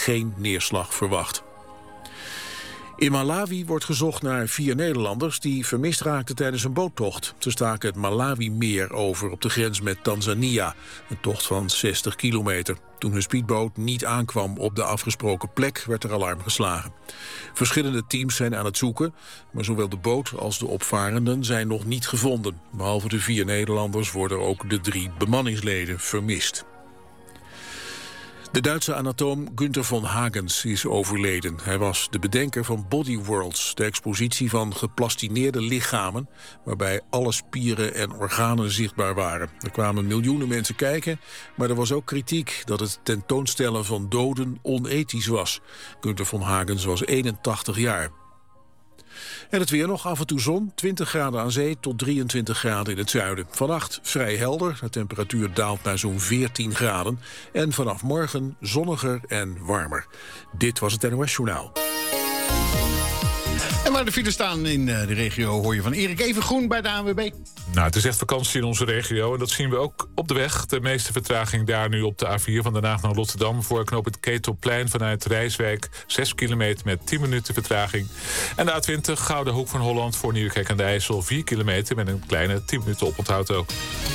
geen neerslag verwacht. In Malawi wordt gezocht naar 4 Nederlanders die vermist raakten tijdens een boottocht. Ze staken het Malawi-meer over op de grens met Tanzania. Een tocht van 60 kilometer. Toen hun speedboot niet aankwam op de afgesproken plek, werd er alarm geslagen. Verschillende teams zijn aan het zoeken, maar zowel de boot als de opvarenden zijn nog niet gevonden. Behalve de 4 Nederlanders worden ook de 3 bemanningsleden vermist. De Duitse anatoom Günther von Hagens is overleden. Hij was de bedenker van Body Worlds, de expositie van geplastineerde lichamen, waarbij alle spieren en organen zichtbaar waren. Er kwamen miljoenen mensen kijken, maar er was ook kritiek dat het tentoonstellen van doden onethisch was. Günther von Hagens was 81 jaar. En het weer nog, af en toe zon, 20 graden aan zee tot 23 graden in het zuiden. Vannacht vrij helder, de temperatuur daalt naar zo'n 14 graden. En vanaf morgen zonniger en warmer. Dit was het NOS Journaal. En waar de files staan in de regio hoor je van Erik Evengroen bij de ANWB. Nou, het is echt vakantie in onze regio en dat zien we ook op de weg. De meeste vertraging daar nu op de A4 van Den Haag naar Rotterdam. Voor knooppunt Ketelplein vanuit Rijswijk. 6 kilometer met 10 minuten vertraging. En de A20 Gouden Hoek van Holland voor Nieuwekerk aan de IJssel. 4 kilometer met een kleine 10 minuten oponthoud ook.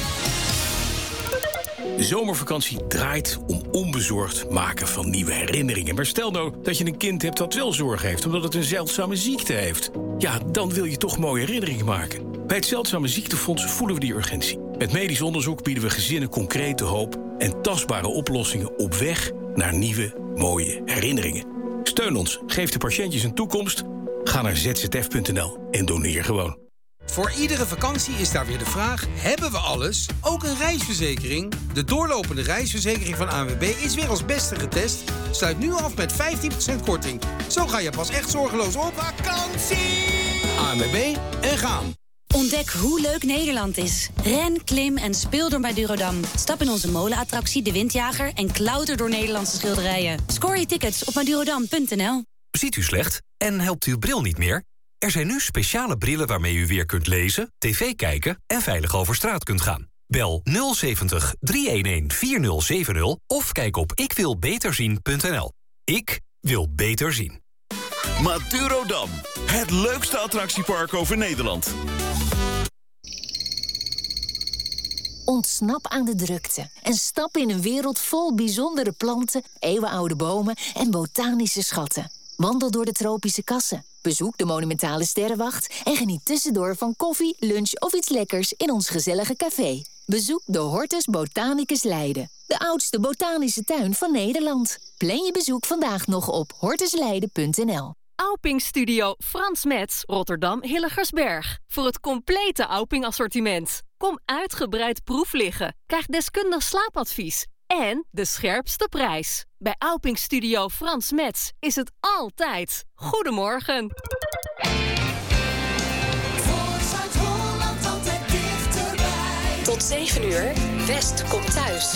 De zomervakantie draait om onbezorgd maken van nieuwe herinneringen. Maar stel nou dat je een kind hebt dat wel zorg heeft, omdat het een zeldzame ziekte heeft. Ja, dan wil je toch mooie herinneringen maken. Bij het Zeldzame Ziektefonds voelen we die urgentie. Met medisch onderzoek bieden we gezinnen concrete hoop en tastbare oplossingen op weg naar nieuwe, mooie herinneringen. Steun ons, geef de patiëntjes een toekomst. Ga naar zzf.nl en doneer gewoon. Voor iedere vakantie is daar weer de vraag: hebben we alles? Ook een reisverzekering? De doorlopende reisverzekering van ANWB is weer als beste getest. Sluit nu af met 15% korting. Zo ga je pas echt zorgeloos op vakantie. ANWB en gaan. Ontdek hoe leuk Nederland is. Ren, klim en speel door bij Durodam. Stap in onze molenattractie De Windjager en klauter door Nederlandse schilderijen. Scoor je tickets op madurodam.nl. Ziet u slecht en helpt uw bril niet meer? Er zijn nu speciale brillen waarmee u weer kunt lezen, tv kijken en veilig over straat kunt gaan. Bel 070 311 4070 of kijk op ikwilbeterzien.nl. Ik wil beter zien. Madurodam, het leukste attractiepark over Nederland. Ontsnap aan de drukte en stap in een wereld vol bijzondere planten, eeuwenoude bomen en botanische schatten. Wandel door de tropische kassen, bezoek de monumentale sterrenwacht en geniet tussendoor van koffie, lunch of iets lekkers in ons gezellige café. Bezoek de Hortus Botanicus Leiden, de oudste botanische tuin van Nederland. Plan je bezoek vandaag nog op hortusleiden.nl. Auping Studio Frans Metz, Rotterdam Hilligersberg. Voor het complete Auping assortiment. Kom uitgebreid proef liggen. Krijg deskundig slaapadvies. En de scherpste prijs. Bij Auping Studio Frans Metz is het altijd. Goedemorgen. Voor Zuid-Holland altijd dichterbij. Tot 7 uur, West komt thuis.